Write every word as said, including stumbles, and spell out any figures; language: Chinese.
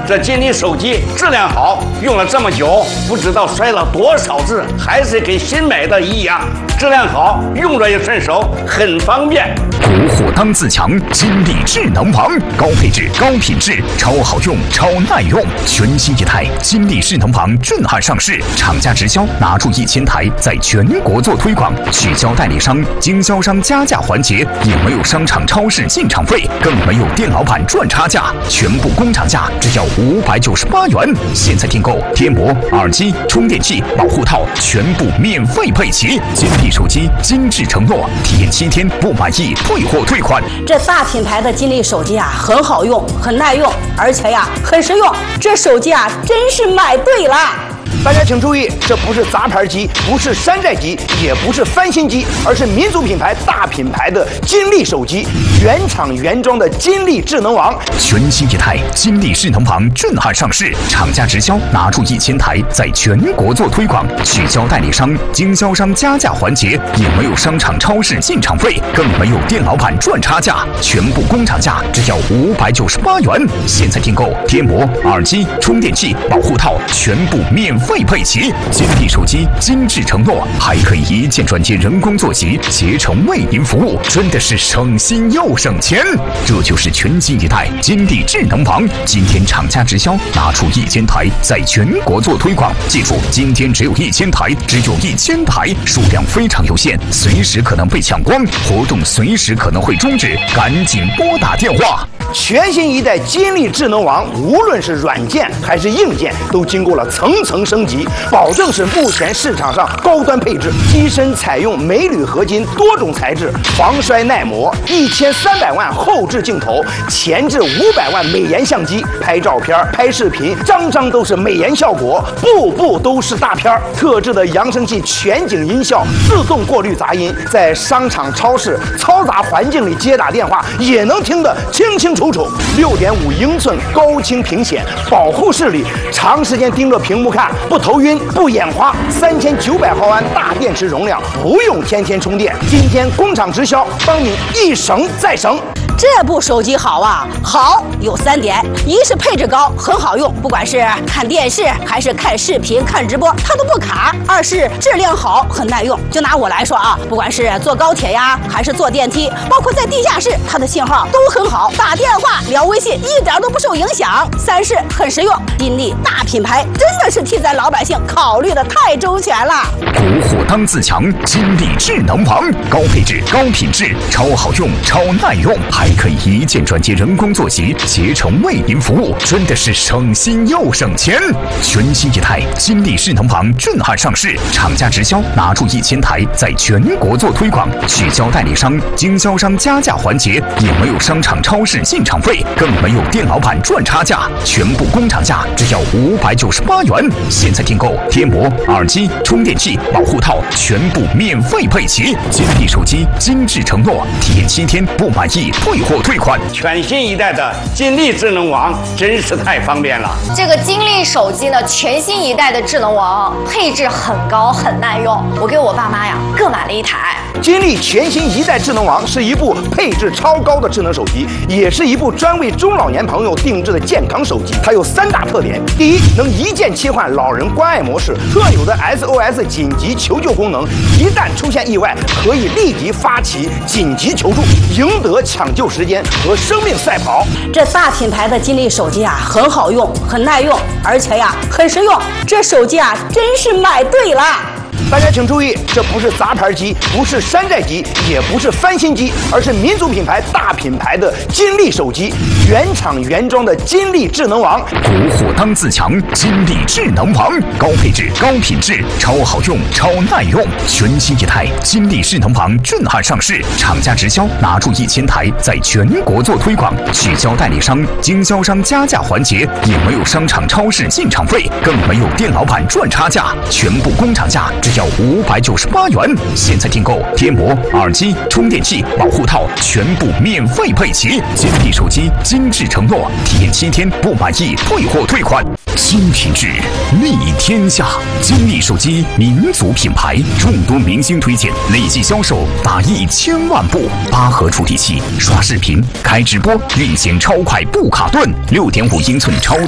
这金立手机质量好，用了这么久，不知道摔了多少次，还是跟新买的一样。质量好，用着也顺手，很方便。 国货当自强，金立智能王，高配置、高品质，超好用、超耐用。全新一台金立智能王震撼上市，厂家直销拿出一千台，在全国做推广，取消代理商、经销商加价环节，也没有商场、超市进场费，更没有店老板赚差价，全部工厂价只要五百九十八元。现在订购贴膜、耳机、充电器、保护套，全部免费配齐。金立手机精致承诺，体验七天不满意退货退款。 这大品牌的金立手机啊，很好用，很耐用，而且呀，很实用。这手机啊，真是买对了。 大家请注意，这不是杂牌机，不是山寨机，也不是翻新机，而是民族品牌、大品牌的金立手机，原厂原装的金立智能王。 全新一台金立智能王震撼上市，厂家直销拿出一千台，在全国做推广，取消代理商、经销商加价环节，也没有商场、超市进场费，更没有店老板赚差价，全部工厂价只要五百九十八元。现在订购贴膜、耳机、充电器、保护套，全部免费费配齐。金立手机精致承诺，还可以一键转接人工坐席，携程为您服务，真的是省心又省钱。这就是全新一代金立智能王。今天厂家直销拿出一千台，在全国做推广。记住，今天只有一千台，只有一千台，数量非常有限，随时可能被抢光，活动随时可能会终止，赶紧拨打电话。 全新一代金立智能王，无论是软件还是硬件，都经过了层层升级，保证是目前市场上高端配置。机身采用镁铝合金多种材质，防摔耐磨，一千三百万后置镜头，前置五百万美颜相机，拍照片、拍视频，张张都是美颜效果，步步都是大片。特制的扬声器全景音效，自动过滤杂音，在商场、超市嘈杂环境里接打电话，也能听得清清楚楚。六点五英寸高清屏显，保护视力，长时间盯着屏幕看不头晕不眼花。三千九百毫安大电池容量，不用天天充电。今天工厂直销，帮你一省再省。 这部手机好啊，好有三点：一是配置高，很好用，不管是看电视还是看视频、看直播，它都不卡；二是质量好，很耐用。就拿我来说啊，不管是坐高铁呀，还是坐电梯，包括在地下室，它的信号都很好，打电话、聊微信一点都不受影响。三是很实用，金立大品牌真的是替咱老百姓考虑的太周全了。 国货当自强，金立智能王，高配置、高品质，超好用、超耐用，还可以一键转接人工坐席，携程为您服务，真的是省心又省钱。全新一台金立智能王震撼上市，厂家直销拿出一千台，在全国做推广，取消代理商、经销商加价环节，也没有商场、超市进场费，更没有店老板赚差价，全部工厂价只要五百九十八元。现在订购贴膜、耳机、充电器、保护套，全部免费配齐。金立手机精致承诺，体验七天不满意退货退款。 全新一代的金立智能王真是太方便了。 这个金立手机呢，全新一代的智能王，配置很高，很耐用。我给我爸妈呀各买了一台。 金立全新一代智能王是一部配置超高的智能手机，也是一部专为中老年朋友定制的健康手机。它有三大特点：第一，能一键切换老人关爱模式，特有的 S O S 紧急求救功能，一旦出现意外，可以立即发起紧急求助，赢得抢救时间和生命赛跑。 这大品牌的金立手机啊，很好用，很耐用，而且呀，很实用。这手机啊，真是买对了。 大家请注意，这不是杂牌机，不是山寨机，也不是翻新机，而是民族品牌、大品牌的金立手机，原厂原装的金立智能王。 国货当自强，金立智能王，高配置、高品质，超好用、超耐用。全新一台金立智能王震撼上市，厂家直销拿出一千台，在全国做推广，取消代理商、经销商加价环节，也没有商场、超市进场费，更没有店老板赚差价，全部工厂价只要五百九十八元。现在订购贴膜、耳机、充电器、保护套，全部免费配齐。金立手机精致承诺，体验七天不满意退货退款。新品质立天下，金立手机民族品牌，众多明星推荐，累计销售达一千万部。八核处理器，刷视频、开直播，运行超快不卡顿，六点五英寸超。